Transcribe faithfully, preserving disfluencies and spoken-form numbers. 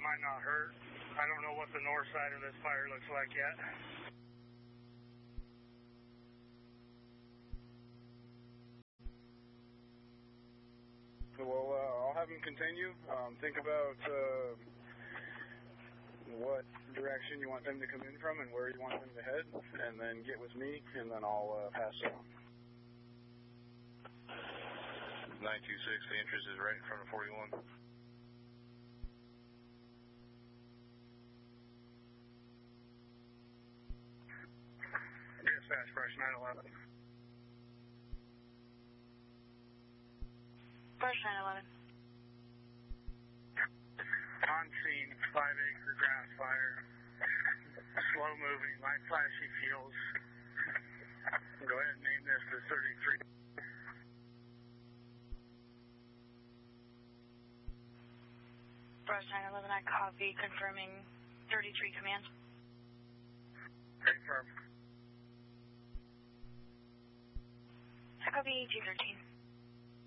might not hurt. I don't know what the north side of this fire looks like yet. Well, uh, I'll have him continue. Um, think about uh, what direction you want them to come in from and where you want them to head, and then get with me, and then I'll uh, pass it on. nine two six, the interest is right in front of forty-one. Dispatch, brush nine eleven. Brush nine eleven. On scene, five acre grass fire. Slow moving, light flashy fuels. Go ahead and name this the thirty-three. Brush nine eleven, I copy, confirming thirty-three command. Confirm. I copy G thirteen.